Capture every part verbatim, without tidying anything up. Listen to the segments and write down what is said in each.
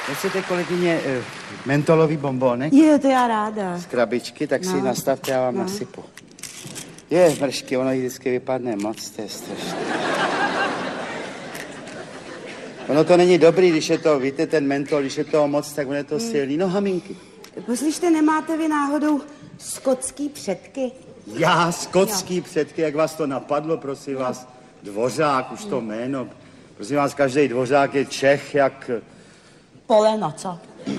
Nechcete, kolegyně, mentolový bonbónek? Jo, to já ráda. Z krabičky, tak no. si ji nastavte, já vám no. nasypu. Je, mršky, ono jí vždycky vypadne moc, to je strašné. Ono to není dobrý, když je to, víte, ten mentol, když je toho moc, tak on je to hmm. silný. No, haminky. Poslyšte, nemáte vy náhodou skotský předky? Já, skotský jo. předky, jak vás to napadlo, prosím jo. vás, Dvořák, už to jméno. Prosím vás, každý Dvořák je Čech, jak... Poleno, co?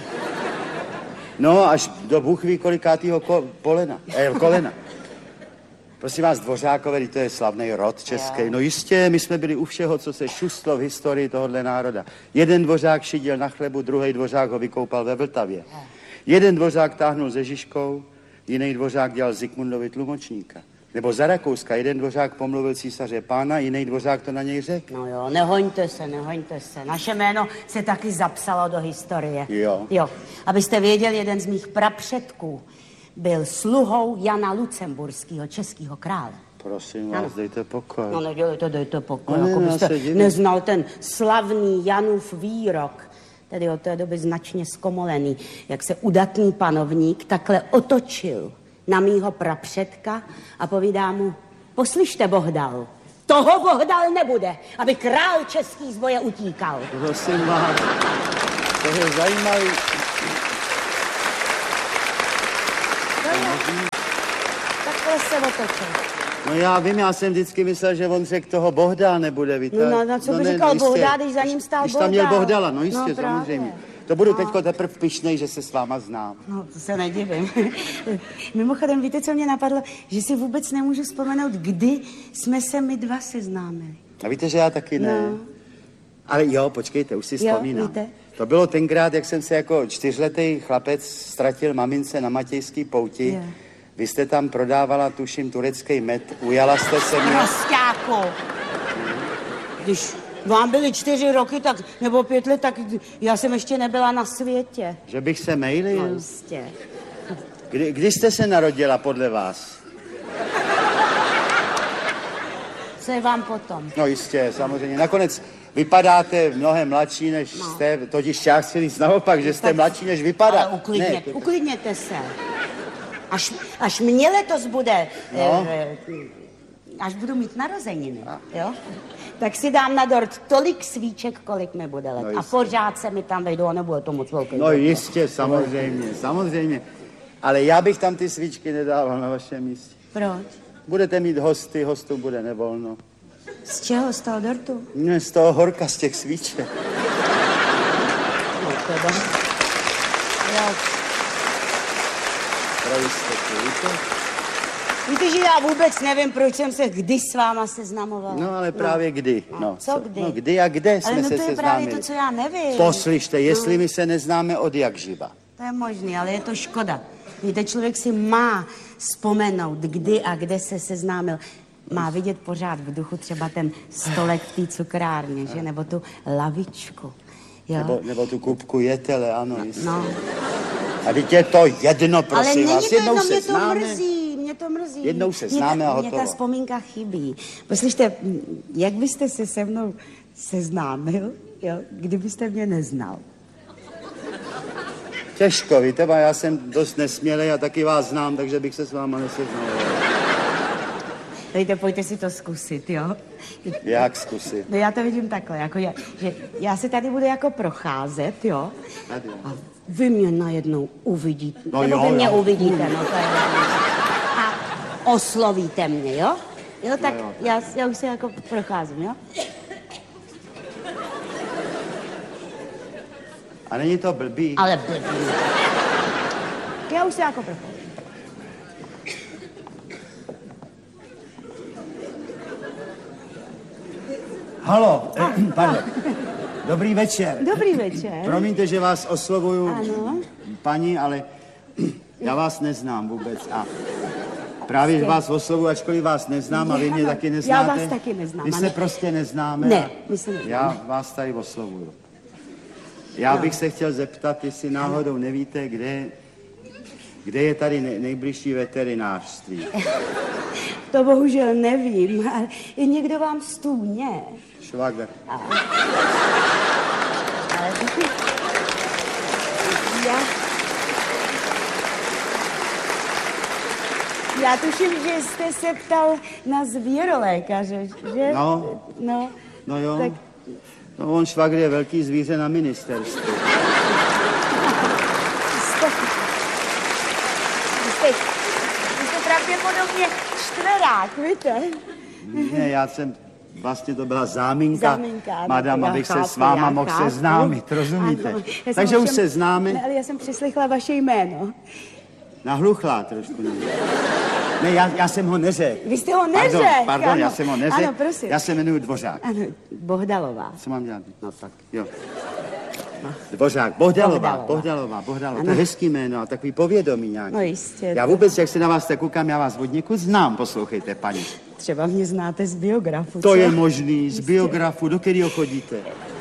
No, až do Bůh ví kolikátýho ko, polena, eh, kolena. Prosím vás, Dvořákové, to je slavný rod český. No jistě, my jsme byli u všeho, co se šustlo v historii tohohle národa. Jeden Dvořák šidil na chlebu, druhý Dvořák ho vykoupal ve Vltavě. Jeden Dvořák táhnul se Žižkou, jiný Dvořák dělal Zikmundovi tlumočníka. Nebo za Rakouska, jeden Dvořák pomluvil císaře pána, jiný Dvořák to na něj řekl. No jo, nehoňte se, nehoňte se. Naše jméno se taky zapsalo do historie. Jo. Jo. Abyste věděli, jeden z mých prapředků byl sluhou Jana Lucemburského, českého krále. Prosím vás, ano. dejte pokoj. No nedělejte, dejte pokoj. No, jako ne, byste neznal ten slavný Janův výrok, tedy od té doby značně zkomolený, jak se udatný panovník takhle otočil na mýho prapředka a povídá mu, poslyšte, Bohdal, toho Bohdal nebude, aby král český z boje utíkal. Prosím vás, to je zajímavý. Takhle se otočil. No já vím, já jsem vždycky myslel, že on řekl toho Bohdal nebude, víte. No, no, no co by no, říkal Bohdal, když za ním stál když Bohdal. Když tam měl Bohdala, no jistě, no, samozřejmě. To budu no. teďko teprve pyšnej, že se s váma znám. No, to se nedivím. Mimochodem, víte, co mě napadlo? Že si vůbec nemůžu vzpomenout, kdy jsme se my dva seznámili. A víte, že já taky ne. No. Ale jo, počkejte, už si jo, vzpomínám. Víte? To bylo tenkrát, jak jsem se jako čtyřletý chlapec ztratil mamince na Matějský pouti. Jo. Vy jste tam prodávala, tuším, turecký med. Ujala jste se mě. Prosťáku. Když vám byly čtyři roky, tak, nebo pět let, tak já jsem ještě nebyla na světě. Že bych se mejlil? No jistě. Kdy, kdy jste se narodila podle vás? Co je vám potom? No jistě, samozřejmě. Nakonec vypadáte mnohem mladší, než no. jste, totiž já chci říct naopak, že jste tak, mladší, než vypadá. Ale uklidněte, ne, uklidněte se. Až, až mě letos bude, no. e, až budu mít narozeniny, jo? Tak si dám na dort tolik svíček, kolik mi bude let. No a pořád se mi tam vejdou a nebude to moc velký. No jistě, samozřejmě, samozřejmě. Ale já bych tam ty svíčky nedával na vašem místě. Proč? Budete mít hosty, hostů bude nevolno. Z čeho? Z toho dortu? Ne, z toho horka, z těch svíček. No teda. Já... Víte, že já vůbec nevím, proč jsem se kdy s váma seznamovala. No, ale právě no. kdy. No, no, co kdy? No, kdy a kde jsme ale no, se to je seznámili. právě to, co já nevím. Poslyšte, jestli no. my se neznáme od jak živa. To je možný, ale je to škoda. Víte, člověk si má vzpomenout, kdy a kde se seznámil. Má vidět pořád v duchu třeba ten stolek v té cukrárně, že? Nebo tu lavičku. Jo? Nebo, nebo tu kupku jetele, ano. No. no. A teď je to jedno, prosím ale vás. Ale jednou to se mě známe. to mrzí, mě to mrzí. Jednou se známe mě, a hotovo. Mě ta vzpomínka chybí. Poslyšte, jak byste se se mnou seznámil, jo, kdybyste mě neznal? Těžko, víte, já jsem dost nesmělej a taky vás znám, takže bych se s váma neseznal. Dejte, pojďte si to zkusit, jo? Jak zkusit? No já to vidím takhle, jako já, že já se tady budu jako procházet, jo? Tady, jo. A vy mě najednou uvidíte. No nebo jo, vy mě jo. uvidíte, no to je... A oslovíte mě, jo? Jo, tak no jo. Já, já už se jako procházím, jo? A není to blbý? Ale blbý. Já už se jako procházím. Halo, pardon. Dobrý večer. Dobrý večer. Promiňte, že vás oslovuju, ano. paní, ale já vás neznám vůbec a právě, že vás oslovuju, ačkoliv vás neznám a vy mě taky neznáte. Já vás taky neznám. My se prostě neznáme. Ne, my se neznáme. Já vás tady oslovuju. Já bych se chtěl zeptat, jestli náhodou nevíte, kde, kde je tady nej, nejbližší veterinářství. To bohužel nevím, ale je někdo vám stůně. Švagr. Ale... Já tuším, že jste se ptal na zvěrolékaře, že? No. No. No jo. Tak... No on švagr je velký zvíře na ministerstvu. Jste... Jste... Jste pravděpodobně čtverák, víte? Ne, já jsem... Vlastně to byla záminka, Záminka, ano, madam, já abych chápu, se s váma já mohl chápu. seznámit, rozumíte? Ano, Takže už ovšem- se známe. Ne, ale já jsem přeslechla vaše jméno. Nahluchlá trošku. Ne, ne já, já jsem ho neřekl. Vy jste ho neřekl. Pardon, pardon ano. já jsem ho neřekl. Ano, prosím. Já se jmenuji Dvořák. Ano, Bohdalová. Co mám dělat? No tak. Jo. Dvořák, Bohdalová, Bohdalová. Bohdalová, Bohdalová. Ano. To je hezký jméno a takový povědomí nějaký. No jistě. Já vůbec, jak se na vás tak koukám, já vás od někud znám, poslouchejte, paní. Třeba mě znáte z biografu, To co? je možný, z Jistě. biografu, do kterého chodíte?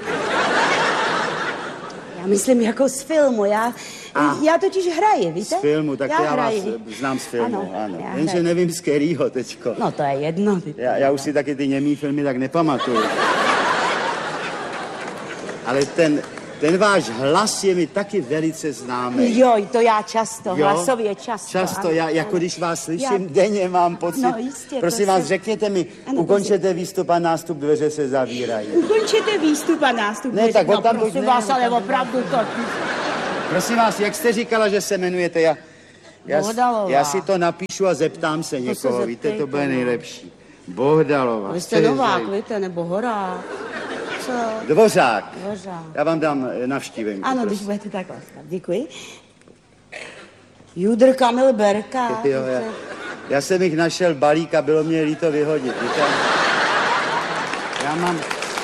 Já myslím jako z filmu, já, A. já totiž hraji, víte? Z filmu, tak já to já hraji. vás znám z filmu, Ano, ano. já Jenže hraji. nevím z kterýho teďko. No to je jedno. Ty Já, já už si taky ty němý filmy tak nepamatuju. Ale ten, ten váš hlas je mi taky velice známý. Joj, to já často, Jo? hlasově často. Často, ano, já, jako ano. když vás slyším Já- denně, mám pocit. No, jistě, to Prosím vás, se- řekněte mi, Ano, ukončete výstup a nástup, dveře se zavírají. Ukončete výstup a nástup. Ne, tak no, odtamtud prosím ne, vás, ale odtamtud ne. opravdu to... Prosím vás, jak jste říkala, že se jmenujete? Já, já, Bohdalová. já si to napíšu a zeptám se někoho, se víte, to zeptejte, bude no. nejlepší. Bohdalová. Vy to jste je novák, zajímavé. víte, nebo horák. Co? Dvořák. Dvořák. Já vám dám eh, navštívenku. Ano, když prosím. budete tak laskav. Děkuji. Judr Kamil Berka. Jo, já, já jsem jich našel balík a bylo mě líto vyhodit, víte? Já mám...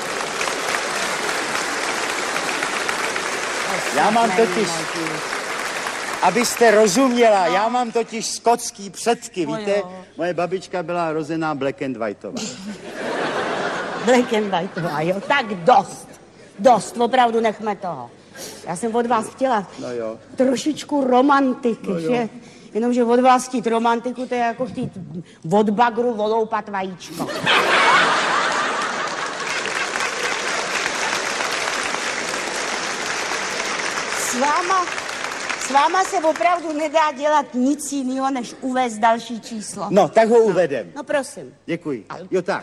Já mám totiž, abyste rozuměla, já mám totiž skotský předky, No víte? jo. Moje babička byla rozená black and whiteová. Black and whiteová, jo, tak dost. Dost, opravdu nechme toho. Já jsem od vás chtěla No jo. trošičku romantiky, No jo. že? Jenomže od vás chtít romantiku, to je jako chtít od bagru voloupat vajíčko. S váma, s váma se opravdu nedá dělat nic jiného, než uvést další číslo. No, tak ho uvedem. No prosím. Děkuji. Jo, tak.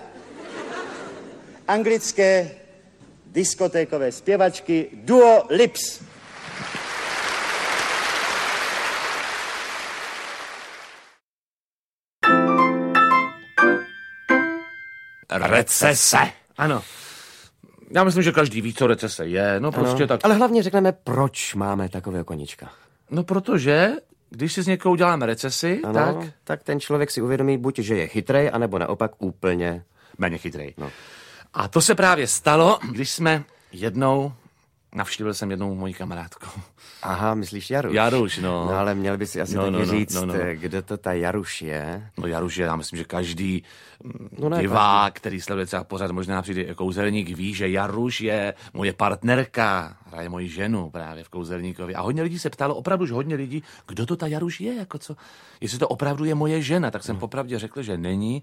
Anglické diskotékové zpěvačky Duo Lips. Recese. Ano. Já myslím, že každý ví, co recese je. No prostě Ano, tak. ale hlavně řekneme, proč máme takového koníčka. No protože, když si s někou uděláme recesi, Ano, tak tak... tak ten člověk si uvědomí buď, že je chytrej, anebo naopak úplně... méně chytrej. No. A to se právě stalo, když jsme jednou, navštívil jsem jednou moji kamarádku. Aha, myslíš Jaruš? Jaruš, no. No ale měl by si asi No, taky no, no, říct, no, no. kdo to ta Jaruš je. No Jaruš je, já myslím, že každý No no ne, divák, který sleduje třeba pořád, možná přijde jako kouzelník, ví, že Jaruš je moje partnerka, hraje moji ženu právě v Kouzelníkovi. A hodně lidí se ptalo, opravdu, že hodně lidí, kdo to ta Jaruš je, jako co, jestli to opravdu je moje žena, tak jsem Hmm. popravdě řekl, že není.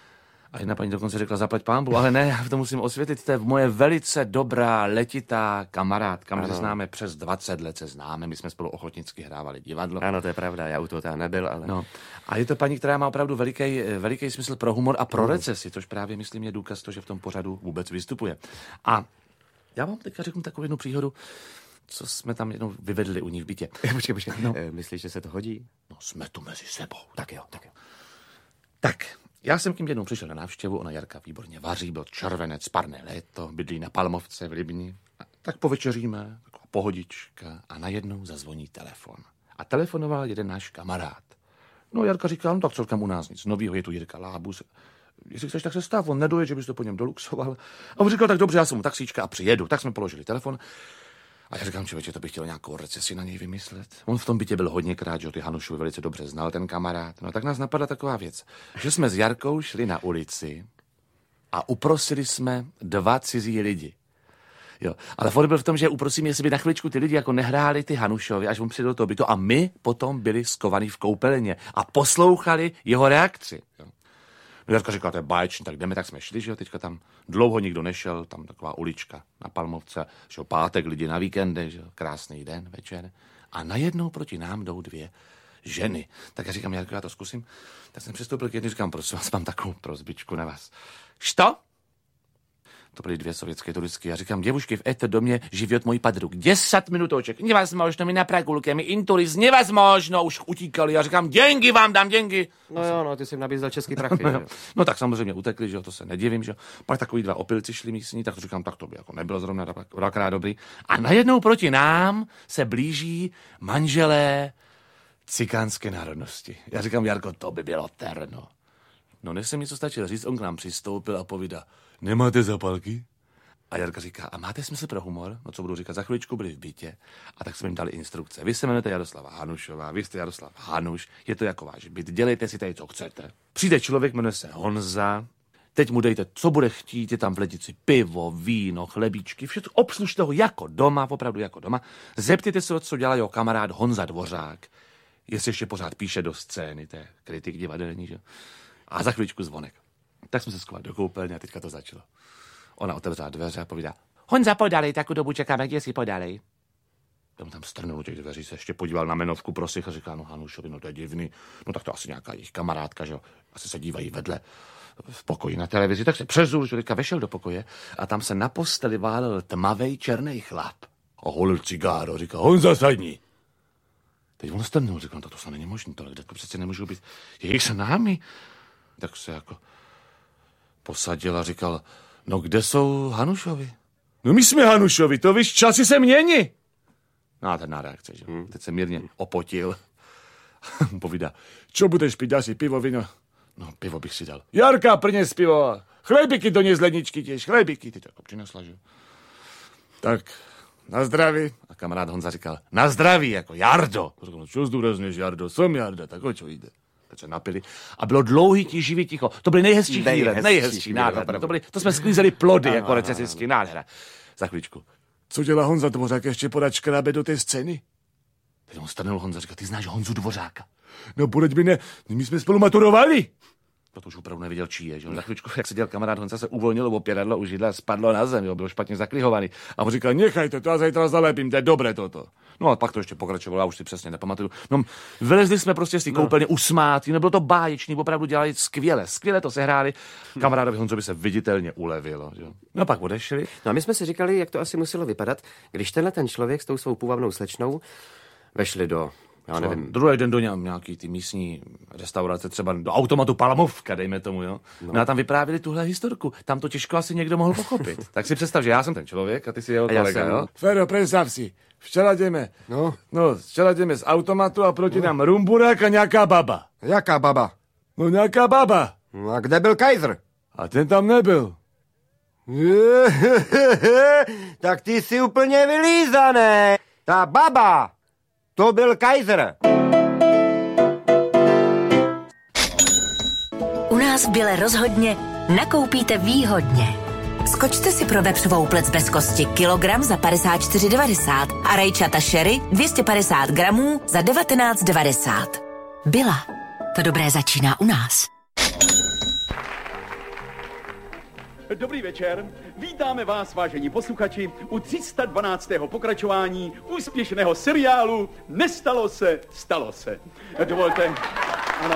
A jedna paní dokonce řekla, zaplať pánbu, ale ne, já to musím osvětlit, to je moje velice dobrá, letitá kamarádka, my se Ano. známe přes dvacet let, se známe, my jsme spolu ochotnicky hrávali divadlo. Ano, to je pravda, já u toho tam nebyl, ale... No. A je to paní, která má opravdu veliký, veliký smysl pro humor a pro recesi, což právě, myslím, je důkaz toho, že v tom pořadu vůbec vystupuje. A já vám teďka řeknu takovou jednu příhodu, co jsme tam jednou vyvedli u ní v bytě. Počkej, počkej, No. no. Myslíš, že se to hodí? No, jsme tu mezi sebou. Tak jo, tak jo. Tak, já jsem k ním jednou přišel na návštěvu, ona Jarka výborně vaří, byl červenec, parné léto, bydlí na Palmovce v Libni. A tak povečeříme, taková pohodička a najednou zazvoní telefon. A telefonoval jeden náš kamarád. No Jarka říkal, no tak celkem u nás nic novýho, je tu Jirka Lábus. Jestli chceš, tak se stav, on nedoje, že bys to po něm doluxoval. A on říkal, tak dobře, já jsem mu taxíčka a přijedu. Tak jsme položili telefon. A já říkám, člověče, to bych chtěl nějakou recesi na něj vymyslet. On v tom bytě byl hodněkrát, že ty Hanušovi velice dobře znal, ten kamarád. No tak nás napadla taková věc, že jsme s Jarkou šli na ulici a uprosili jsme dva cizí lidi. Jo, ale fakt byl v tom, že uprosím, jestli by na chviličku ty lidi jako nehráli ty Hanušovi, až on přijde do toho bytu a my potom byli skovaní v koupelně a poslouchali jeho reakci. Jo. No Jarka říkala, to je báječný, tak jdeme, tak jsme šli, že jo, teďka tam dlouho nikdo nešel, tam taková ulička na Palmovce, že jo, pátek, lidi na víkendy, že jo, krásný den, večer. A najednou proti nám jdou dvě ženy. Tak já říkám, Jarko, já to zkusím. Tak jsem přistoupil k jedné, říkám, prosím vás, mám takovou prozbičku na vás. Što? To byly dvě sovětské turistky. Já říkám, děvušky, v éto domě život můj padruk. Deset minutoček. Nevazmožno mi na Pragu, mi inturis, nevazmožno. Už utíkali. Já říkám, děnky vám dám, děnky. No jo, no, ty jsi jim nabízel český prachy. No, no tak samozřejmě utekli, že jo, to se nedivím, že jo. Pak takový dva opilci šli místní, tak to říkám, tak to by jako nebylo zrovna dvakrát dobrý. A najednou proti nám se blíží manželé cikánské národnosti. Já říkám, Jarko, to by bylo terno. No než jsem něco stačil říct, on k nám přistoupil a povídá, nemáte zapalky? A Jarka říká, a máte smysl pro humor? No co budu říkat, za chviličku byli v bytě a tak jsme jim dali instrukce. Vy se jmenujete Jaroslava Hanušová, vy jste Jaroslav Hanuš, je to jako váš byt, dělejte si tady, co chcete. Přijde člověk, jmenuje se Honza, teď mu dejte, co bude chtít, je tam v lednici pivo, víno, chlebíčky, všechno, obslužte ho jako doma, opravdu jako doma. Zeptejte se, co dělá jeho kamarád Honza Dvořák, jestli ještě pořád píše do scény, to je kritik divadelní, že? A za chvíličku zvonek. Tak jsme se schovali do koupelny a teďka to začalo. Ona otevřela dveře a povídá, Honza, podalej, takovou dobu čekáme, kde si podalej. Já mu tam strnul těch dveří, se ještě podíval na jmenovku prosich a říká, no Hanušovi, no to je divný, no tak to asi nějaká jejich kamarádka, že jo, asi se dívají vedle v pokoji na televizi, tak se přezul, že teďka vešel do pokoje a tam se na posteli válel tmavej černý chlap. A holil cigáro, říká, Honza, sadni. Teď on strnul, říká, no to se není možné, tohle to přece nemůžou být jejich s námi. Tak se jako posadil a říkal, no kde jsou Hanušovi? No my jsme Hanušovi, to víš, časy se mění. No a ten na reakce, že? Hmm. Teď se mírně opotil. Povídá, čo budeš pít, dáš si pivo, víno? No pivo bych si dal. Jarka, prines pivo, chlebiky do něj z ledničky těž, chlebiky, ty to jako přinesla, že? Tak, na zdraví. A kamarád Honza říkal, na zdraví, jako Jardo. Říkal, no čo zdůrazněš, Jardo, jsem Jarda, tak o čo jde? Tak se napili. A bylo dlouhý, tíživý ticho. To byly nejhezčí chvíle, nejhezčí, nádherné. To, byly, to jsme sklízeli plody, ano, jako recesistický, nádhera. Za chvíličku. Co dělá Honza Dvořák, ještě podat škrábe do té scény? Teď on strnul Honza, říká, ty znáš Honzu Dvořáka? No, podeď mi ne, my jsme spolu maturovali. To už opravdu nevěděl, čí je, že? Za chvíličku, jak seděl kamarád Honza, se uvolnil opěradlo u židla, spadlo na zem, jo, byl špatně zaklihovaný. A on říkal, nechajte to, já zajtra zalepím, to je dobré toto. No a pak to ještě pokračovalo, já už si přesně nepamatuju. No, vylezli jsme prostě z té koupelny no. usmátí, no bylo to báječný, opravdu dělali skvěle, skvěle to sehráli. Kamarádovi Honzovi se viditelně ulevilo, jo. No pak odešli. No a my jsme si říkali, jak to asi muselo vypadat, když tenhle ten člověk s tou svou půvabnou slečnou vešli do, já nevím. Druhý den do nějaký ty místní restaurace, třeba do automatu Palmovka, dejme tomu, jo. No. No a tam vyprávěli tuhle historku. Tam to těžko asi někdo mohl pochopit. Tak si představ, že já jsem ten člověk a ty si jeho kolega, jo. Fero, představ si. Včera jdeme, no. no, včera jdeme z automatu a proti no. nám rumburák a nějaká baba. Jaká baba? No nějaká baba. No a kde byl Kaiser? A ten tam nebyl. Tak ty jsi úplně vylízaný. Ta baba, to byl Kaiser. U nás v Bile rozhodně nakoupíte výhodně. Skočte si pro vepřovou plec bez kosti kilogram za padesát čtyři devadesát a rajčata sherry dvě stě padesát gramů za devatenáct devadesát. Bila. To dobré začíná u nás. Dobrý večer. Vítáme vás, vážení posluchači, u tři sta dvanáctého pokračování úspěšného seriálu Nestalo se, stalo se. Dovolte, ano...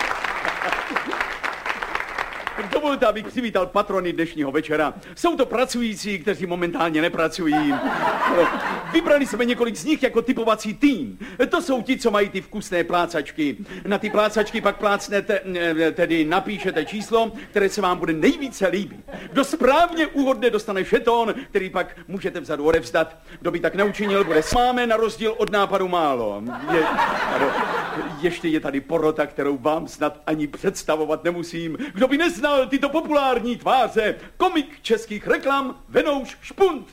Dovolte, abych přivítal patrony dnešního večera. Jsou to pracující, kteří momentálně nepracují. Vybrali jsme několik z nich jako typovací tým. To jsou ti, co mají ty vkusné plácačky. Na ty plácačky pak plácnete, tedy napíšete číslo, které se vám bude nejvíce líbit. Kdo správně úhodne, dostane šeton, který pak můžete vzadu odevzdat. Kdo by tak neučinil, bude s máme na rozdíl od nápadu málo. Je, ano, ještě je tady porota, kterou vám snad ani představovat nemusím. Kdo by neznal tyto populární tváře, komik českých reklam Venouš Špunt.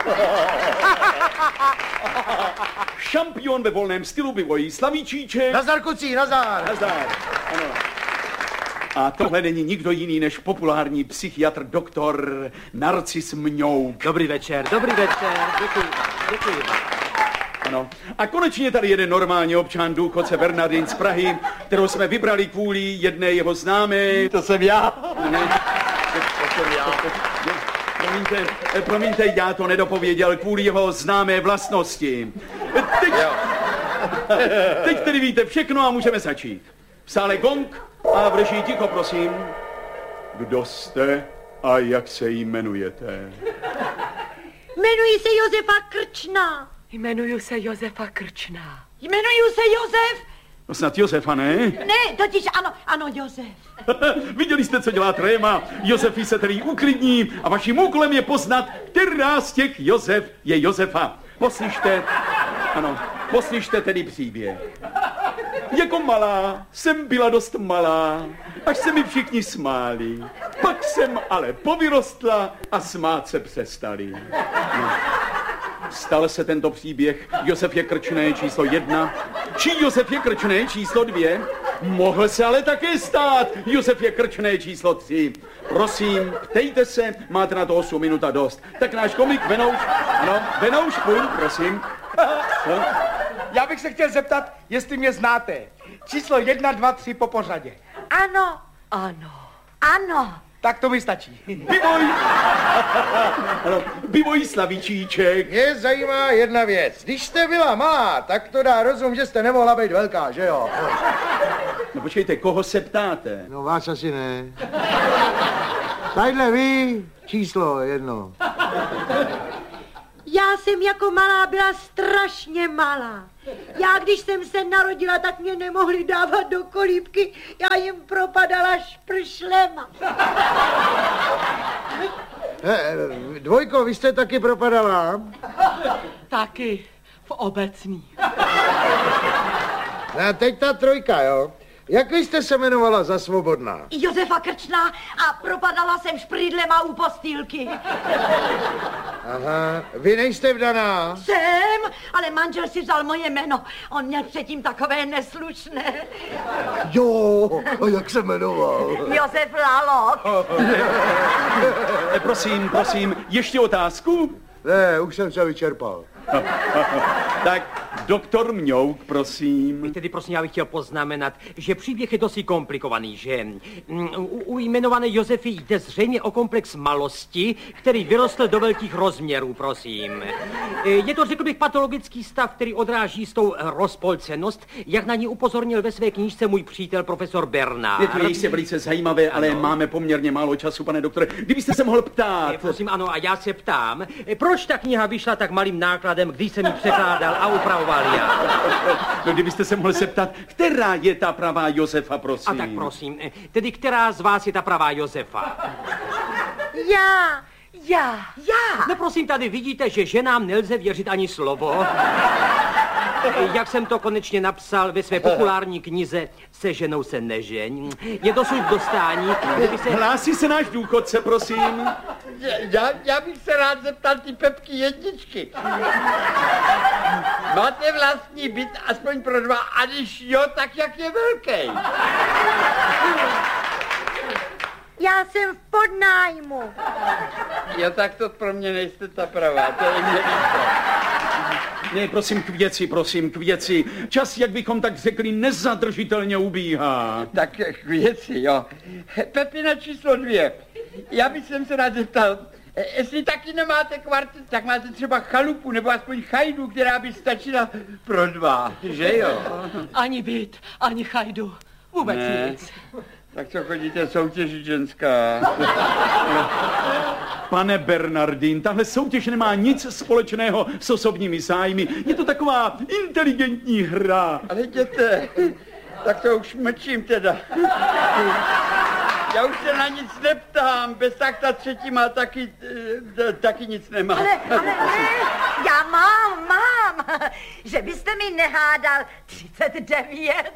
Šampion ve volném stylu Bivojí Slavíčíček. Nazdar, kucí, nazdar. Nazdar, ano. A tohle není nikdo jiný než populární psychiatr doktor Narcis Mňouk. Dobrý večer, dobrý večer, děkuji, děkuji. Ano. A konečně tady jeden normální občan, důchodce Bernardin z Prahy, kterou jsme vybrali kvůli jedné jeho známé. To jsem já. Ne. To jsem já. Promiňte, promiňte, já to nedopověděl kvůli jeho známé vlastnosti. Teď, Teď tedy víte všechno a můžeme začít. V sále gong a v režii ticho, prosím. Kdo jste a jak se jmenujete? Jmenuji se Josefa Krčná. Jmenuji se Josefa Krčná. Jmenuji se Josef. No snad Josefa, ne? Ne, totiž ano, ano, Josef. Viděli jste, co dělá tréma. Josefí se tedy uklidní a vaším úkolem je poznat, která z těch Josef je Josefa. Poslyšte, ano, poslyšte tedy příběh. Jako malá jsem byla dost malá, až se mi všichni smáli. Pak jsem ale povyrostla a smát se přestali. No. Stal se tento příběh Josef je Krčné číslo jedna, či Josef je Krčné číslo dvě. Mohl se ale také stát Josef je Krčné číslo tři. Prosím, ptejte se, máte na to osm minut a dost. Tak náš komik Venouš, ano, Venouš, půl, prosím. No. Já bych se chtěl zeptat, jestli mě znáte. Číslo jedna, dva, tři po pořadě. Ano. Ano. Ano. Tak to mi stačí. Bivoj! Ano, Bivoj Slavíčíček. Mě zajímá jedna věc. Když jste byla malá, tak to dá rozum, že jste nemohla být velká, že jo? No počkejte, koho se ptáte? No vás asi ne. Tadyhle vy, číslo jedno. Já jsem jako malá byla strašně malá. Já, když jsem se narodila, tak mě nemohli dávat do kolíbky. Já jim propadala špršlema. Eh, dvojko, vy jste taky propadala? Taky v obecní. A teď ta trojka, jo? Jak vy jste se jmenovala za svobodná? Josefa Krčná a propadala jsem šprýdlema u postýlky. Aha, vy nejste vdaná? Jsem, ale manžel si vzal moje jméno. On měl předtím takové neslušné. Jo, a jak se jmenoval? Josef Lalok. Eh, prosím, prosím, ještě otázku? Ne, už jsem se vyčerpal. Tak, doktor Mňouk, prosím. Tedy prosím, já bych chtěl poznamenat, že příběh je dosti komplikovaný, že u, u jmenované Josefy jde zřejmě o komplex malosti, který vyrostl do velkých rozměrů, prosím. Je to, řekl bych, patologický stav, který odráží s tou rozpolcenost, jak na ní upozornil ve své knížce můj přítel profesor Bernard. Je to jistě velice zajímavé, ale ano. Máme poměrně málo času, pane doktore. Kdybyste se mohl ptát. Je, prosím, ano, a já se ptám, proč ta kniha vyšla tak malým nákladem, když jsem ji překládal a upravoval já? No, kdybyste se mohl zeptat, která je ta pravá Josefa, prosím. A tak prosím, tedy která z vás je ta pravá Josefa? Já. Já. Já. No prosím, tady vidíte, že ženám nelze věřit ani slovo. Jak jsem to konečně napsal ve své populární knize Se ženou se nežeň. Je dosud k dostání, kdyby se... Hlásí se náš důchodce, prosím. Já, já bych se rád zeptal ty Pepky jedničky. Máte vlastní byt aspoň pro dva, a když jo, tak jak je velký? Já jsem v podnájmu. Jo, tak to pro mě nejste ta pravá, to je mě líto. Ne, prosím, k věci, prosím, k věci. Čas, jak bychom tak řekli, nezadržitelně ubíhá. Tak k věci, jo. Pepina číslo dvě. Já bych se rád zeptal, jestli taky nemáte kvartet, tak máte třeba chalupu nebo aspoň chajdu, která by stačila pro dva, že jo? Ani byt, ani chajdu. Vůbec ne. nic. Tak co chodíte soutěžit, ženská? Pane Bernardín, tahle soutěž nemá nic společného s osobními zájmy. Je to taková inteligentní hra. Ale jděte, tak to už mlčím teda. Já už se na nic neptám, bez tak ta třetí má taky, taky nic nemá. Ale, ale ne, já mám, mám. Že byste mi nehádal třicet devět.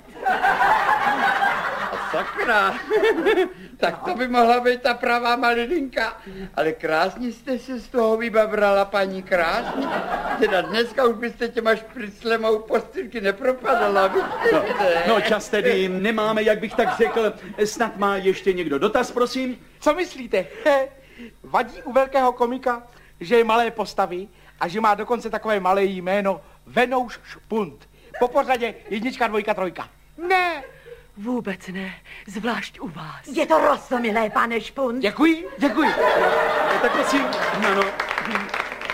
A sakra, tak to by mohla být ta pravá malilinka. Ale krásně jste se z toho vybabrala, paní, krásně. Teda dneska už byste těma špriclema u postýlky nepropadala, no, no čas tedy nemáme, jak bych tak řekl. Snad má ještě někdo dotaz, prosím? Co myslíte? Vadí u velkého komika, že je malé postavy a že má dokonce takové malé jméno Venouš Špunt. Po pořadě jednička, dvojka, trojka. Ne. Vůbec ne, zvlášť u vás. Je to rostomilé, pane Špunt. Děkuji, děkuji. Tak prosím, ano.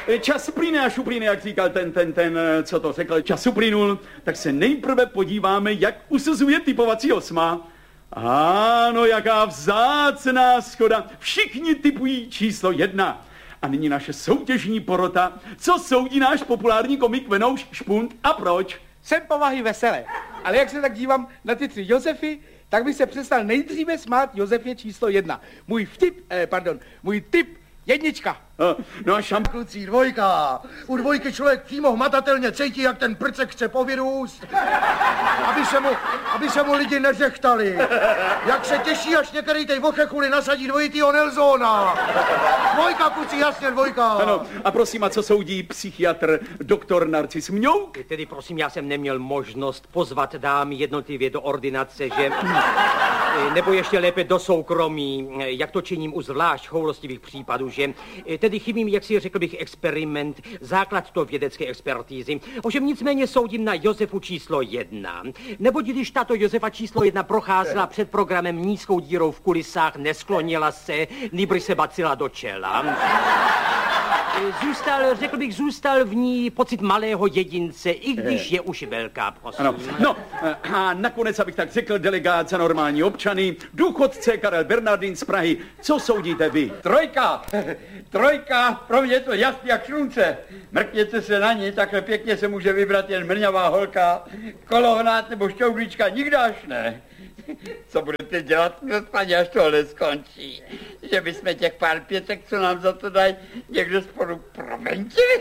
čas uplyne, až uplyne, jak říkal ten, ten, ten, co to řekl, čas uplynul, tak se nejprve podíváme, jak usuzuje typovací osma. Ano, jaká vzácná schoda. Všichni typují číslo jedna. A nyní naše soutěžní porota. Co soudí náš populární komik Venouš Špunt a proč? Jsem povahy veselé, ale jak se tak dívám na ty tři Josefy, tak bych se přestal nejdříve smát Josefě číslo jedna. Můj vtip, eh, pardon, můj tip jednička. No a šamp... Kluci, dvojka. U dvojky člověk přímo hmatatelně cítí, jak ten prcek chce povyrůst, aby se mu, aby se mu lidi neřechtali. Jak se těší, až některý tej vochechuli nasadí dvojitýho Nelsona. Dvojka, kluci, jasně, dvojka. Ano, a prosím, a co soudí psychiatr doktor Narcis Mňouk? Tedy prosím, já jsem neměl možnost pozvat dámy jednotlivě do ordinace, že... nebo ještě lépe do soukromí, jak to činím u zvlášť choulostivých případů, že... Tedy chybím, jak si řekl bych, experiment, základ to vědecké expertízy. Ovšem nicméně soudím na Josefu číslo jedna. Neboť když tato Josefa číslo jedna procházela před programem nízkou dírou v kulisách, nesklonila se, nýbrž se bacila do čela. Zůstal, řekl bych, zůstal v ní pocit malého jedince, i když je už velká, prosím. Ano. No, a nakonec, abych tak řekl, delegát za normální občany, důchodce Karel Bernardin z Prahy. Co soudíte vy? Trojka, trojka, pro mě je to jasný jak slunce. Mrkněte se na ní, takhle pěkně se může vybrat jen mrňavá holka, kolohnát nebo šťoudlička, nikdo až ne. Co budete dělat, paní, až tohle skončí? Že bychom těch pár pětek, co nám za to dají, někdo spolu promentili?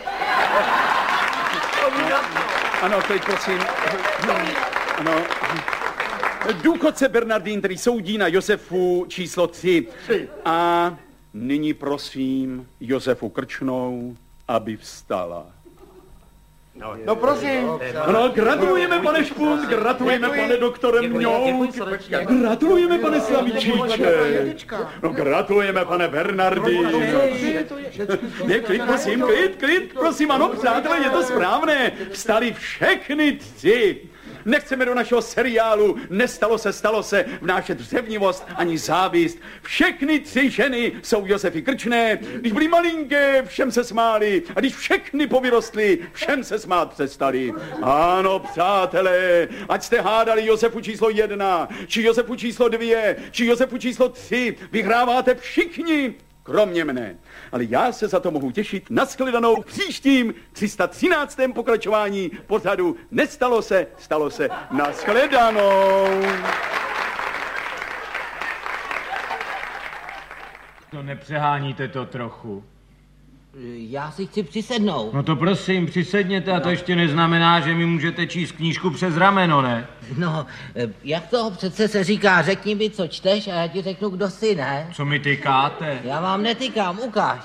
Ano, teď prosím. Ano. Důchodce Bernardín, který soudí na Josefu číslo tři. A nyní prosím Josefu Krčnou, aby vstala. No, no prosím. No, gratulujeme, pane Špunt, gratulujeme, pane doktore Mňouk, gratulujeme, pane Slavíčíček, no, gratulujeme, pane Bernardy. Ne, klid, prosím, klid, klid, prosím, ano, přátelé, je to správné, vstali všechny tři. Nechceme do našeho seriálu Nestalo se, stalo se vnášet řevnivost ani závist. Všechny tři ženy jsou Josefy Krčné. Když byly malinké, všem se smáli. A když všechny povyrostly, všem se smát přestali. Ano, přátelé, ať jste hádali Josefu číslo jedna, či Josefu číslo dvě, či Josefu číslo tři, vyhráváte všichni, kromě mne. Ale já se za to mohu těšit na shledanou v příštím tři sta třináctém pokračování pořadu Nestalo se, stalo se, na shledanou. To nepřeháníte to trochu. Já si chci přisednout. No to prosím, přisedněte a to ještě neznamená, že mi můžete číst knížku přes rameno, ne? No, jak to přece se říká, řekni mi, co čteš a já ti řeknu, kdo jsi, ne? Co mi tykáte? Já vám netykám, ukáž.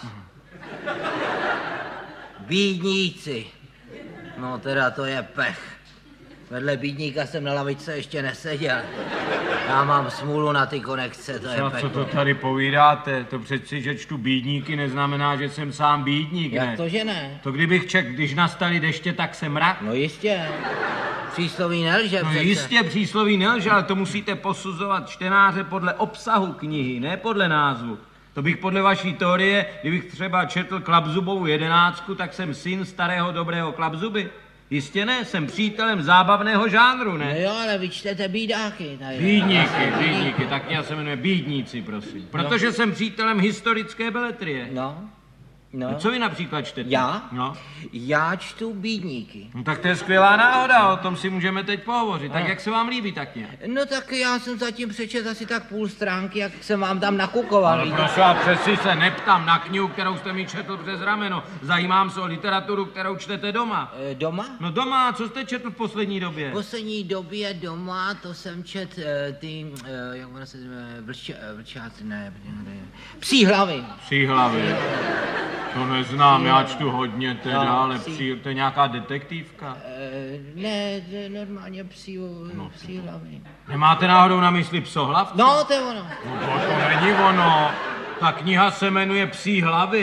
Bídníci. No teda to je pech. Vedle bídníka jsem na lavičce ještě neseděl. Já mám smůlu na ty konekce, to co, je peklo. Co to tady povídáte? To přeci, že čtu bídníky, neznamená, že jsem sám bídník, Jak ne? to, že ne? To kdybych ček, když nastaly deště, tak se mrak? No jistě. Přísloví nelže No přece. jistě, přísloví nelže, ale to musíte posuzovat čtenáře podle obsahu knihy, ne podle názvu. To bych podle vaší teorie, kdybych třeba četl Klapzubovou jedenáctku, tak jsem syn starého dobrého Klapzuby. Jistě ne, jsem přítelem zábavného žánru, ne? No jo, ale vy čtete bídáky. Tady. Bídníky, bídníky, tak já se jmenuji Bídníci, prosím. Protože no. jsem přítelem historické beletrie. No. No. no. Co vy například čtete? Já? No. Já čtu bídníky. No tak to je skvělá náhoda, o tom si můžeme teď pohovořit. Tak jak se vám líbí tak nějak? No tak já jsem zatím přečet asi tak půl stránky, jak jsem vám tam nakukoval. No prosím, a přeci se neptám na knihu, kterou jste mi četl přes rameno. Zajímám se o literaturu, kterou čtete doma. E, doma? No doma, co jste četl v poslední době? V poslední době doma, to jsem čet e, ty, e, jak ono se jmenuje, vlča, vlčáci, ne, ne, Psí hlavy. Psí hlavy. To neznám, já čtu hodně teda, no, ale psí, to je nějaká detektivka? E, ne, normálně psí, no. psí hlavy. Nemáte náhodou na mysli Psohlavce? No, to je ono. No to, to není ono. Ta kniha se jmenuje Psí hlavy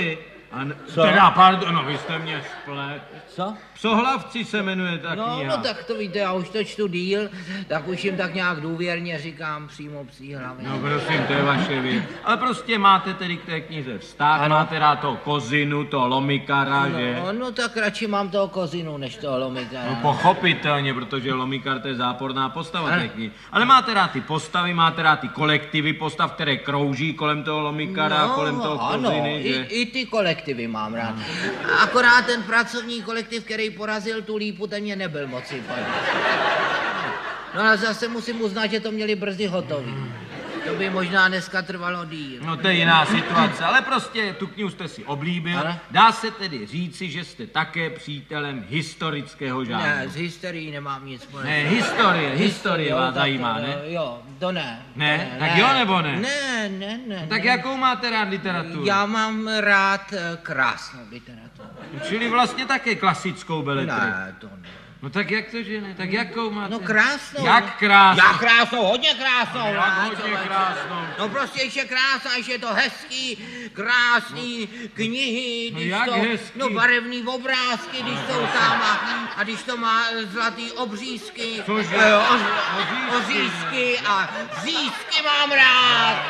An... Co? Teda, pardon, no vy jste mě splet. Co? Psohlavci se jmenuje ta No, kniha. no tak to víte, já už to čtu díl, tak už jim tak nějak důvěrně říkám přímo psí hlavy. No prosím, to je vaše věc. Ale prostě máte tedy k té knize vztah, Ano. máte rád toho kozinu, toho lomikara, že? No, no tak radši mám toho kozinu, než toho lomikara. No pochopitelně, protože lomikar to je záporná postava Ano. té knihy. Ale máte rád ty postavy, máte rád ty kolektivy postav, které krouží kolem toho lomikara, No, kolem toho ano, koziny, i, že? i ty kolektivy mám rád. Akorát ten pracovní kolektiv, který porazil tu lípu, ten mě nebyl moc sympatický. No ale zase musím uznat, že to měli brzy hotový. To by možná dneska trvalo díl. No to je jiná situace, ale prostě tu knihu jste si oblíbil. Ano. Dá se tedy říci, že jste také přítelem historického žánru. Ne, s hysterií nemám nic společného. Ne, historie, historie vás tak to, zajímá, ne? Jo, to ne. Ne? Tak jo nebo ne? Ne, ne, ne. Tak ne. jakou máte rád literaturu? Já mám rád eh, krásnou literaturu. Čili vlastně také klasickou beletrii. Ne, to ne. No tak jak to, že ne? Tak jakou máte? No krásnou. Jak krásnou? Jak krásnou, hodně krásnou. Jak ne, hodně člověče. krásnou. No prostě ještě krásná, ještě je to hezký, krásný knihy, No když jak to, hezký? no barevný obrázky, když jsou tam a, a když to má zlatý obřízky, Cože? eh, oř, Ořízky. ořízky a řízky mám rád.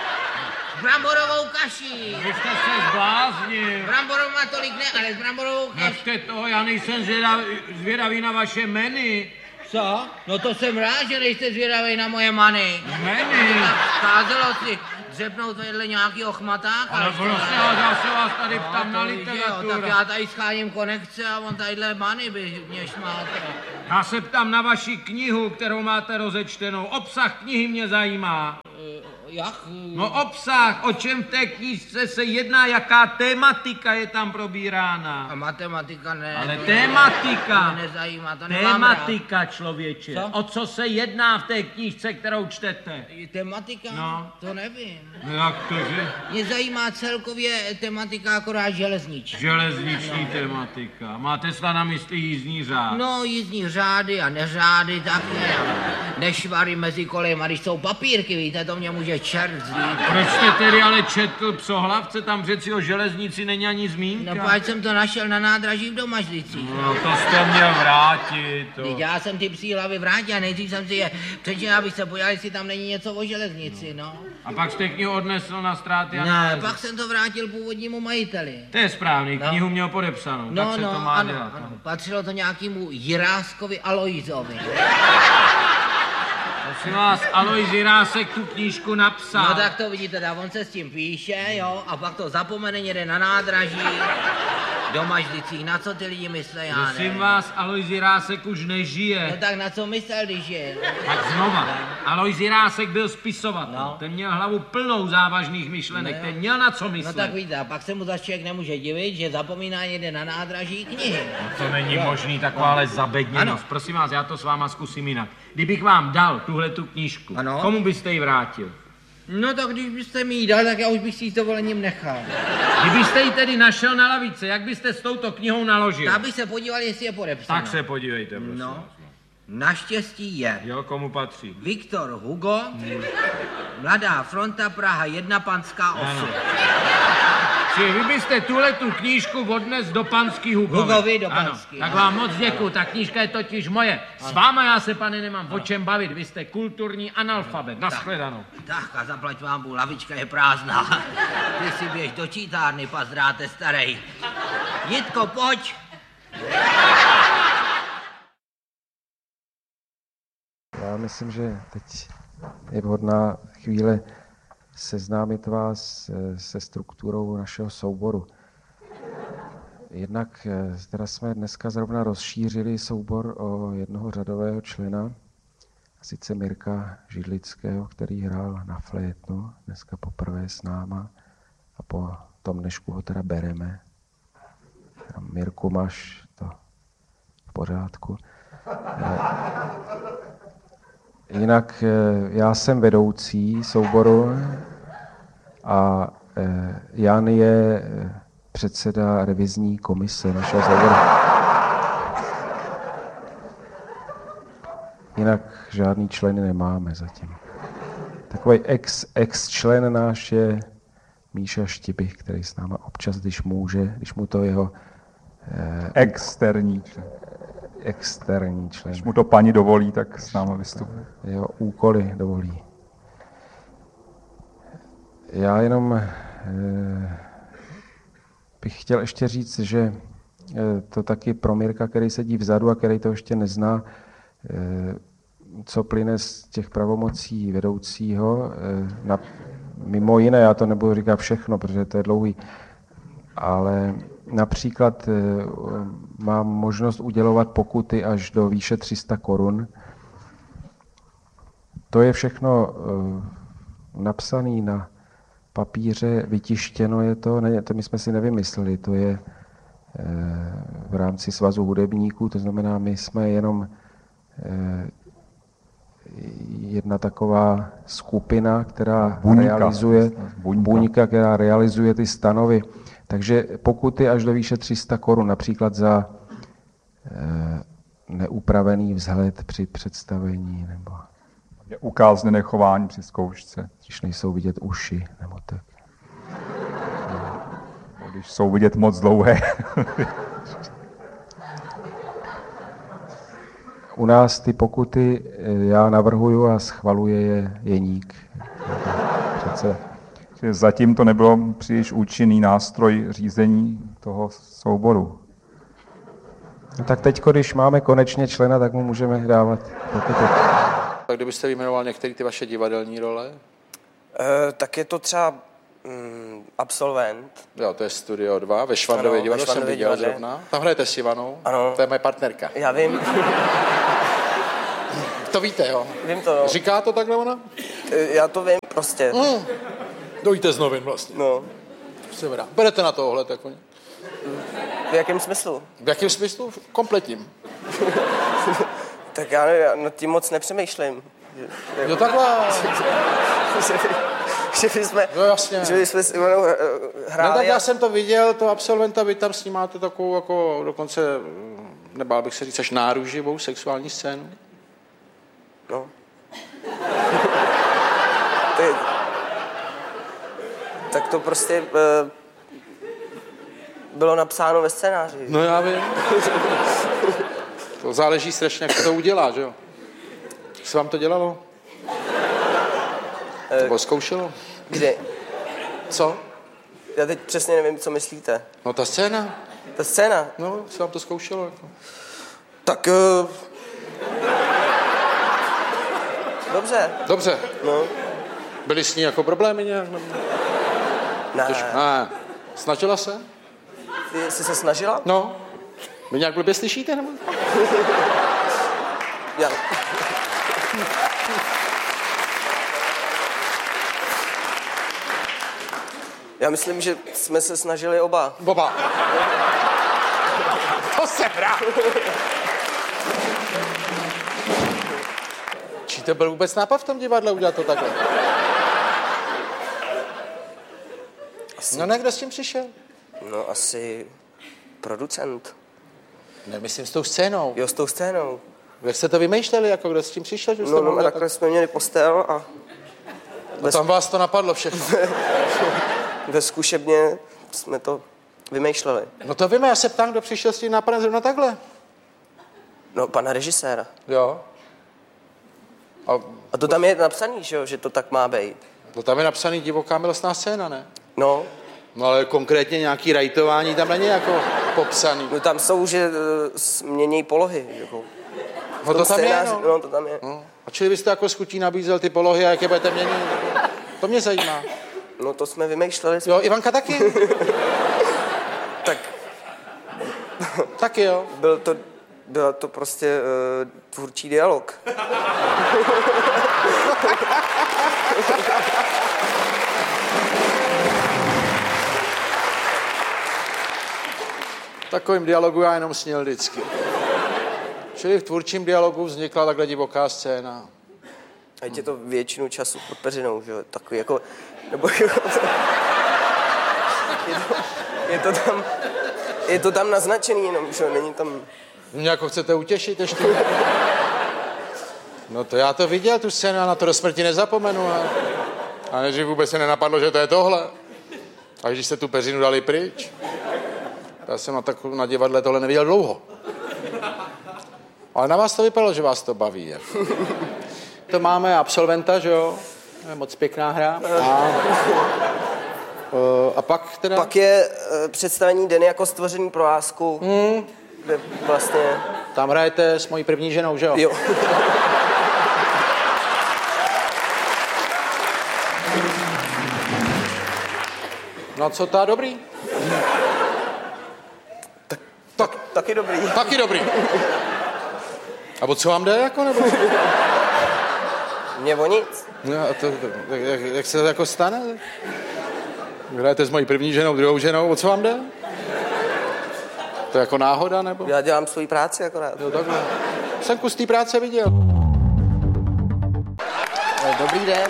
Bramborovou kaši. Vy jste se zbláznil. Bramborovou má tolik ne, ale s bramborovou kaši. Našte toho, já nejsem zvědavý, zvědavý na vaše menu. Co? No to jsem rád, že nejste zvědavý na moje many. Meny? Scházelo si dřepnout vedle nějakýho chmatáka. Ale prostě, ale já se vás tady ptám na to víte, jo, literaturu. tak já tady scháním konekce a on tadyhle many by mě šmáte. Já se ptám na vaši knihu, kterou máte rozečtenou. Obsah knihy mě zajímá. Jak? No obsah, o čem v té knížce se jedná, jaká tématika je tam probírána. A matematika ne. Ale to tématika. To mě nezajímá, to nemám rád. Tématika, člověče. Co? O co se jedná v té knížce, kterou čtete? Tematika? No. To nevím. No jak to, že? Mě zajímá celkově tematika akorát železniční. Železniční tematika. Máte snad na mysli jízdní řád? No, jízdní řády a neřády taky. Nešvary mezi kolejema, když jsou papírky, víte, to mě může čert zlít. Proč jste tedy ale četl Psohlavce? Tam přeci o železnici není ani zmínka. No, páč jsem to našel na nádraží v Domažlicích. No, to jste měl vrátit. To. Teď já jsem ty psí hlavy vrátil a nejdřív jsem si je přečetl, abych se podíval, jestli tam není něco o železnici, no. A pak jste knihu odnesl na ztráty a Ne, nálezy. pak jsem to vrátil původnímu majiteli. To je správný, No. knihu měl podepsanou, No, tak se no, to má ano, dělat. ano. Patřilo to nějakému Jiráskovi Aloizovi. Prosím vás, Alojz Jirásek tu knížku napsal. No tak to vidíte, tak on se s tím píše, jo, a pak to zapomene někde na nádraží, do Mažlicích. Na co ty lidi myslí, já Prosím nevím. vás, Alojz Jirásek už nežije. No tak na co myslel, když je? Tak znova, Alojz Jirásek byl spisovatel. No. Ten měl hlavu plnou závažných myšlenek, No jo. ten měl na co No myslet. tak víte, a pak se mu zase člověk nemůže divit, že zapomíná někde na nádraží knihy. To není Jo. možný, takováhle zabedněnost. Ano. Prosím vás, já to s váma zkusím jinak. Kdybych vám dal tuhle tu knížku, Ano. komu byste ji vrátil? No tak když byste mi ji dal, tak já už bych si ji s dovolením nechal. Kdybyste ji tedy našel na lavice, jak byste s touto knihou naložil? Já bych se podíval, jestli je podepsána. Tak se podívejte, prosím. No, naštěstí je. Jo, komu patří? Viktor Hugo, Mladá fronta Praha jedna, Panská osm. Čili vy byste tuhle tu knížku odnes do Panský Hugovi. Hugovi do Ano, Panský, tak ano. vám moc děkuju, ta knížka je totiž moje. S váma já se, pane, nemám o čem bavit, vy jste kulturní analfabet. Nashledanou. Tak a zaplať vám, Bůh, lavička je prázdná. Ty si běž do čítárny, pazdráte starej. Jitko, pojď. Já myslím, že teď je vhodná chvíle seznámit vás se strukturou našeho souboru. Jednak teda jsme dneska zrovna rozšířili soubor o jednoho řadového člena, a sice Mirka Židlického, který hrál na flétnu, dneska poprvé s náma a po tom dnešku ho teda bereme. Mirku, máš to v pořádku. Jinak já jsem vedoucí souboru a Jan je předseda revizní komise našeho souboru. Jinak žádný členy nemáme zatím. Takový ex, ex člen náš je Míša Štibich, který s náma občas, když může, když mu to jeho... Eh, Externí člen. Externí člen. Když mu to paní dovolí, tak s námi vystupuje. Jeho úkoly dovolí. Já jenom eh, bych chtěl ještě říct, že eh, to taky pro Mirka, který sedí vzadu a který to ještě nezná, eh, co plyne z těch pravomocí vedoucího, eh, na, mimo jiné, já to nebudu říkat všechno, protože to je dlouhý, ale například eh, mám možnost udělovat pokuty až do výše tři sta korun. To je všechno eh, napsané na papíře, vytištěno je to, ne, to my jsme si nevymysleli, to je eh, v rámci Svazu hudebníků, to znamená, my jsme jenom eh, jedna taková skupina, která Buňka. realizuje, Buňka. buňka, která realizuje ty stanovy. Takže pokuty až do výše tři sta korun, například za eh, neupravený vzhled při představení, nebo je ukázněné chování při zkoušce. Když nejsou vidět uši, nebo tak. No, když jsou vidět moc dlouhé. U nás ty pokuty já navrhuju a schvaluje je Jeník. Přece. Zatím to nebylo příliš účinný nástroj řízení toho souboru. No tak teď, když máme konečně člena, tak mu můžeme dávat pokuty. Tak kdybyste vyjmenoval některé ty vaše divadelní role? E, tak je to třeba mm, Absolvent. Jo, to je Studio dva, ve Švandově divadle jsem viděl zrovna. Tam hrajete s Ivanou, ano. To je moje partnerka. Já vím. To víte, jo? Vím to, jo. Říká to takhle ona? E, já to vím prostě. Mm. Dojíte z novin vlastně. No. Dobrá. Berete na to ohled, jako. V jakém smyslu? V jakém smyslu? Kompletním. Tak já, já nad tím moc nepřemýšlím. Jo, takhle. Že bychom, no, jasně. Že bychom s Ivanou hráli. No tak a... já jsem to viděl, to Absolventa, vy tam snímáte takovou, jako dokonce, nebál bych se říct, až náruživou sexuální scénu. No. Ty... Tak to prostě uh, bylo napsáno ve scénáři. No já vím. To záleží strašně, jak to udělá, že jo? Jak se vám to dělalo? To bylo zkoušelo? Kdy? Co? Já teď přesně nevím, co myslíte. No ta scéna. Ta scéna? No, se vám to zkoušelo. Jako. Tak... Uh... Dobře. Dobře. No. Byly s ní jako problémy nějak? Ne. Těž... ne. Snažila se? Ty jsi se snažila? No. Vy nějak blbě slyšíte, nebo? Já. Já myslím, že jsme se snažili oba. Oba. To se vrát. Či to byl vůbec nápad v tom divadle udělat to takhle? Asi... No ne, kdo s tím přišel? No asi producent. Nemyslím s tou scénou. Jo, s tou scénou. Jak jste to vymýšleli, jako kdo s tím přišel? Že no, no, takhle tak... jsme měli postel a... A tam vás to napadlo všechno. Ve zkušebně jsme to vymýšleli. No to víme, já se ptám, kdo přišel s tím nápadem zrovna takhle. No, pana režiséra. Jo. A, a to tam je napsaný, že jo, že to tak má být. To tam je napsaný divoká milostná scéna, ne? No. No ale konkrétně nějaký rajtování tam není jako popsaný. No tam jsou, že uh, mění polohy. Jako. No to tam je, no. no. to tam je. No. A čili byste jako s chutí nabízel ty polohy a jak je budete měnit? To mě zajímá. No to jsme vymýšleli. Jo, Ivanka taky? Tak. Taky jo. Byl to, byl to prostě uh, tvůrčí dialog. V takovým dialogu já jenom snil vždycky. Čili v tvůrčím dialogu vznikla takhle divoká scéna. A je to většinu času pod peřinou, že jo? Takový jako... Nebo je to, je to tam... Je to tam naznačený jenom, že jo? Není tam... Mě jako chcete utěšit ještě? No to já to viděl, tu scénu, a na to do smrti nezapomenu. A, a než vůbec se nenapadlo, že to je tohle. A když jste tu peřinu dali pryč, já jsem na, tak, na divadle tohle neviděl dlouho. Ale na vás to vypadalo, že vás to baví. Jako. To máme absolventa, že jo? Je moc pěkná hra. A, a pak teda... Pak je uh, představení Den jako stvoření pro lásku. Hmm. Kde vlastně... Tam hrajete s mojí první ženou, že jo? Jo. No co ta dobrý? Tak, tak, taky dobrý. Taky dobrý. A o co vám jde, jako, nebo? Mně o nic. No, a to, to, jak, jak se to jako stane? Hrajete s mojí první ženou, druhou ženou, o co vám jde? To je jako náhoda, nebo? Já dělám svou práci akorát. Jo, takhle. Jsem kus té práce viděl. Dobrý den.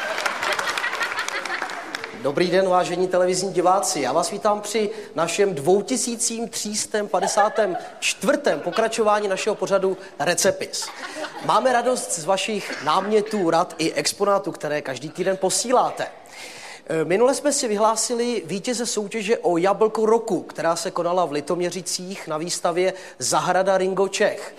Dobrý den, vážení televizní diváci. Já vás vítám při našem dva tisíce tři sta padesátém čtvrtém pokračování našeho pořadu Recepis. Máme radost z vašich námětů, rad i exponátů, které každý týden posíláte. Minule jsme si vyhlásili vítěze soutěže o Jablko roku, která se konala v Litoměřicích na výstavě Zahrada Ringo Čech.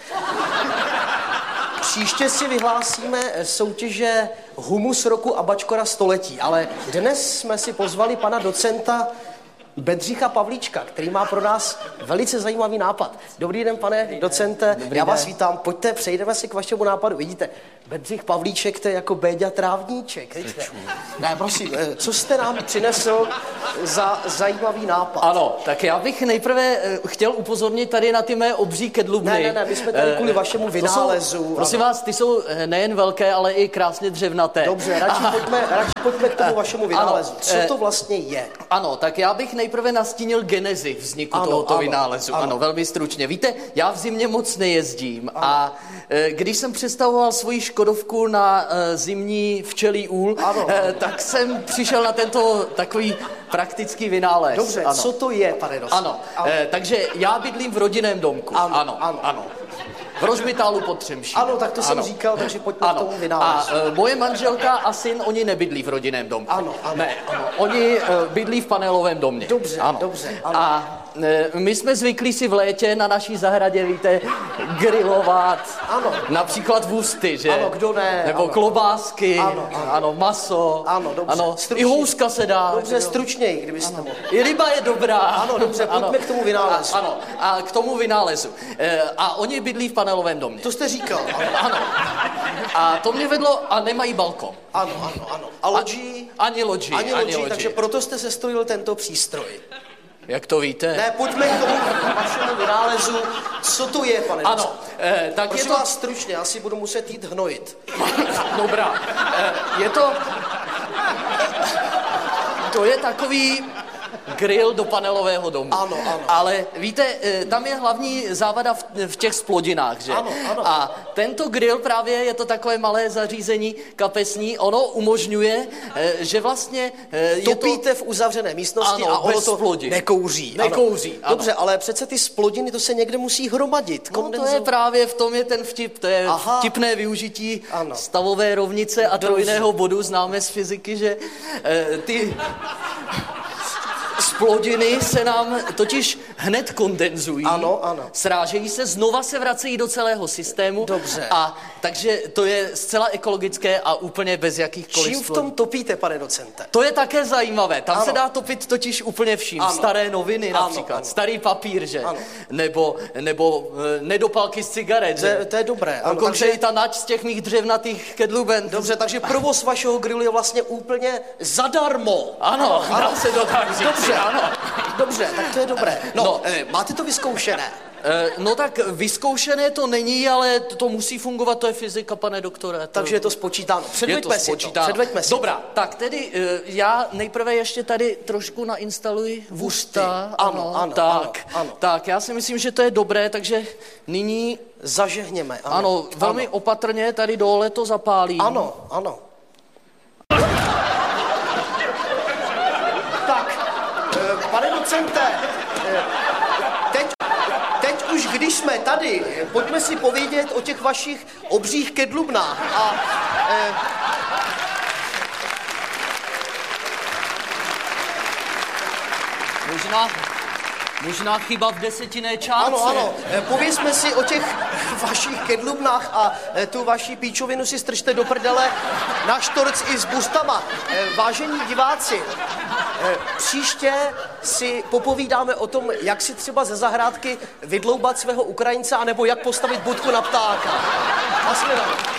Příště si vyhlásíme soutěže Humus roku a Bačkora století, ale dnes jsme si pozvali pana docenta Bedřicha Pavlíčka, který má pro nás velice zajímavý nápad. Dobrý den, pane docente, Dobrý já den. vás vítám. Pojďte, přejdeme si k vašemu nápadu. Vidíte, Bedřich Pavlíček, to je jako Béďa Trávníček. Ne, prosím, co jste nám přinesl za zajímavý nápad? Ano, tak já bych nejprve chtěl upozornit tady na ty mé obří kedlubny. Ne, ne, ne, my jsme tady kvůli vašemu vynálezu. Jsou, prosím vás, ty jsou nejen velké, ale i krásně dřevnaté. Dobře, radši, a... pojďme, radši pojďme k tomu vašemu vynálezu. Ano, co to vlastně je? Ano, tak já bych nejprve nastínil genezi vzniku ano, tohoto ano, vynálezu. Ano. ano, velmi stručně. Víte, já v zimě moc nejezdím ano. a e, když jsem přestavoval svoji Škodovku na e, zimní včelí úl, ano, e, tak jsem přišel na tento takový praktický vynález. Dobře, ano. co to je, pane docent? Ano, ano. E, takže já bydlím v rodinném domku. Ano, ano. ano. ano. V Rožmitálu pod Třemšínem. Ano, tak to jsem ano. říkal, takže pojďme ano. k tomu vynálezu. A e, moje manželka a syn, oni nebydlí v rodinném domku. Ano, ano. Ne, ano. Oni e, bydlí v panelovém domě. Dobře, ano. dobře. Ano. A e, my jsme zvyklí si v létě na naší zahradě, víte, grilovat. Ano. Například vůsty, že? Ano, kdo ne? Nebo ano. klobásky. Ano, ano. ano, maso. Ano, dobře. Ano, i houska se dá. Dobře, stručněji, kdybyste mohli. I ryba je dobrá. Ano, dobře, pojďme ano. k tomu vynálezu. A, ano, a k tomu vynálezu. E, a oni bydlí v panelovém domě. To jste říkal. Ano. ano. A to mě vedlo, a nemají balkon. Ano, ano, ano. A loďí? Ani loďí. Ani loďí, takže proto jste sestrojil tento přístroj. Jak to víte? Ne, pojďme k tomu vašemu vynálezu. Co to je, pane Ano, eh, tak Prosím je to... vás stručně, já si budu muset jít hnojit. Dobrá. Eh, je to... To je takový grill do panelového domu. Ano, ano. Ale víte, tam je hlavní závada v, v těch splodinách, že? Ano, ano. A tento grill právě je to takové malé zařízení kapesní. Ono umožňuje, že vlastně je topíte to... v uzavřené místnosti ano, a ono to splodin. nekouří. Nekouří, ano. Dobře, ale přece ty splodiny, to se někde musí hromadit. No to je právě v tom je ten vtip. To je Aha. vtipné využití ano. stavové rovnice a trojného bodu. Známe z fyziky, že eh, ty... Splodiny se nám totiž hned kondenzují, ano, ano. srážejí se, znova se vracejí do celého systému. Dobře. A takže to je zcela ekologické a úplně bez jakýchkoliv Čím v tom topíte, pane docente? To je také zajímavé. Tam ano. se dá topit totiž úplně vším. Ano. Staré noviny ano, například, ano. starý papír, že? Ano. Nebo, nebo nedopalky z cigaret, to je, to je dobré. Ano, dokonce takže... i ta nač z těch mých dřevnatých kedluben. Dobře, takže provoz vašeho grilu je vlastně úplně zadarmo. Ano, ano. Dá se to tak říct. Dobře, ano. Dobře, tak to je dobré. No, no. Eh, máte to vyzkoušené? Eh, no tak vyzkoušené to není, ale to, to musí fungovat, to je fyzika, pane doktore. To... Takže je to spočítáno. Předveďme si to. Předveďme si Dobrá, to. Tak tedy eh, já nejprve ještě tady trošku nainstaluji vůsta. Ano, ano, tak, ano, ano. Tak, já si myslím, že to je dobré, takže nyní... Zažehněme, ano. Ano, velmi ano. opatrně tady dole to zapálím. Ano, ano. Pane docente, teď, teď už když jsme tady, pojďme si povědět o těch vašich obřích kedlubnách. A, eh, Možná, možná chyba v desetinné čárce. Ano, ano, povězme si o těch vašich kedlubnách a tu vaši píčovinu si strčte do prdele na štorc i s bustama. Vážení diváci, příště si popovídáme o tom, jak si třeba ze zahrádky vydloubat svého Ukrajince, anebo jak postavit budku na ptáka. Nasledanou.